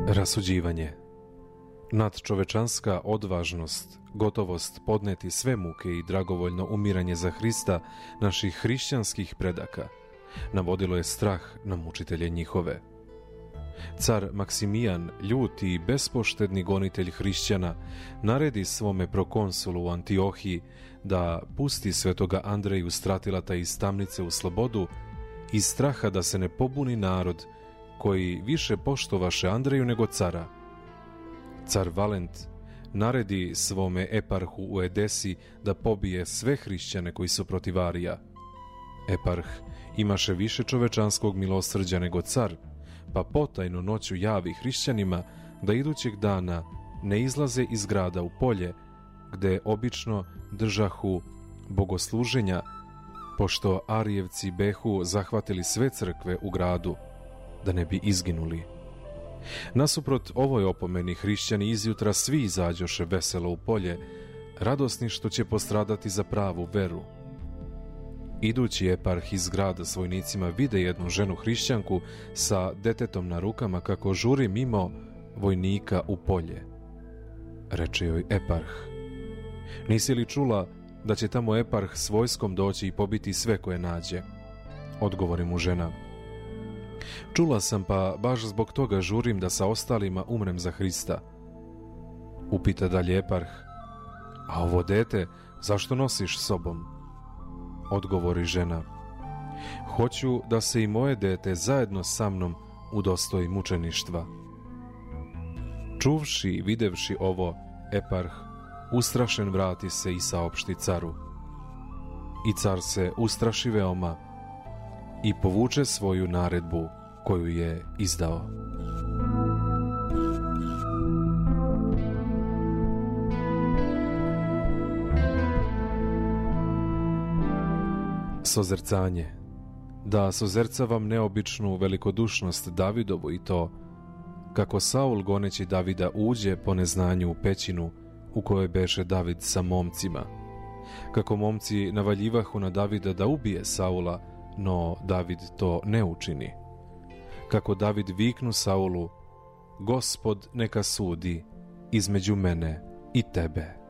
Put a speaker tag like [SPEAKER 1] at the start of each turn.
[SPEAKER 1] Rasuđivanje. Nadčovečanska odvažnost, gotovost podneti sve muke i dragovoljno umiranje za Hrista naših hrišćanskih predaka navodilo je strah na mučitelje njihove. Car Maksimijan, ljuti i bespoštedni gonitelj hrišćana, naredi svome prokonsulu u Antiohiji da pusti svetoga Andreju Stratilata iz tamnice u slobodu iz straha da se ne pobuni narod koji više poštovaše Andreju nego cara. Car Valent naredi svome eparhu u Edesi da pobije sve hrišćane koji su protiv Arija. Eparh imaše više čovečanskog milosrđa nego car, pa potajno noću javi hrišćanima da idućeg dana ne izlaze iz grada u polje, gde obično držahu bogosluženja, pošto Arijevci behu zahvatili sve crkve u gradu, da ne bi izginuli. Nasuprot ovoj opomeni hrišćani izjutra svi izađoše veselo u polje, radosni što će postradati za pravu veru. Idući eparh iz grada s vojnicima vide jednu ženu hrišćanku sa detetom na rukama kako žuri mimo vojnika u polje. Reče joj eparh: "Nisi li čula da će tamo eparh s vojskom doći i pobiti sve koje nađe?" Odgovori mu žena: "Čula sam, pa baš zbog toga žurim da sa ostalima umrem za Hrista." Upita dalje eparh: "A ovo dete zašto nosiš sobom?" Odgovori žena: "Hoću da se i moje dete zajedno sa mnom udostoji mučeništva." Čuvši i videvši ovo, eparh ustrašen vrati se i saopšti caru. I car se ustraši veoma i povuče svoju naredbu koju je izdao. Sozercanje. Da sozercavam neobičnu velikodušnost Davidovu i to kako Saul goneći Davida uđe po neznanju u pećinu u kojoj beše David sa momcima, kako momci navaljivahu na Davida da ubije Saula, no David to ne učini, kako David viknu Saulu: "Gospod neka sudi između mene i tebe."